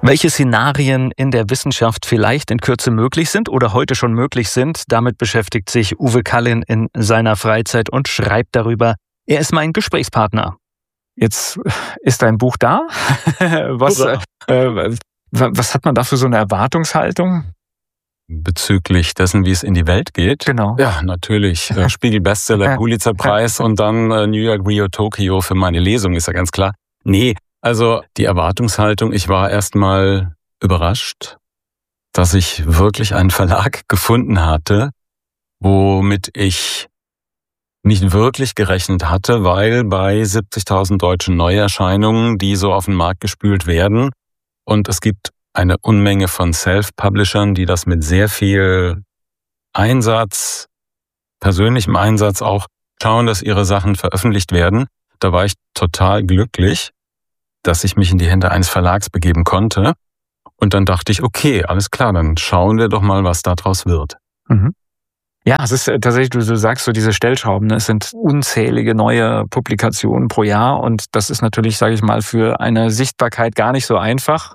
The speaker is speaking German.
Welche Szenarien in der Wissenschaft vielleicht in Kürze möglich sind oder heute schon möglich sind, damit beschäftigt sich Uwe Kallin in seiner Freizeit und schreibt darüber. Er ist mein Gesprächspartner. Jetzt ist dein Buch da. Was hat man da für so eine Erwartungshaltung? Bezüglich dessen, wie es in die Welt geht? Genau. Ja, natürlich. Spiegel-Bestseller, Pulitzer-Preis und dann New York, Rio, Tokio für meine Lesung, ist ja ganz klar. Nee, also die Erwartungshaltung, ich war erstmal überrascht, dass ich wirklich einen Verlag gefunden hatte, womit ich nicht wirklich gerechnet hatte, weil bei 70.000 deutschen Neuerscheinungen, die so auf den Markt gespült werden, und es gibt eine Unmenge von Self-Publishern, die das mit sehr viel Einsatz, persönlichem Einsatz auch schauen, dass ihre Sachen veröffentlicht werden. Da war ich total glücklich, dass ich mich in die Hände eines Verlags begeben konnte. Und dann dachte ich, okay, alles klar, dann schauen wir doch mal, was daraus wird. Mhm. Ja, es ist tatsächlich, du sagst so diese Stellschrauben, es sind unzählige neue Publikationen pro Jahr und das ist natürlich, sage ich mal, für eine Sichtbarkeit gar nicht so einfach.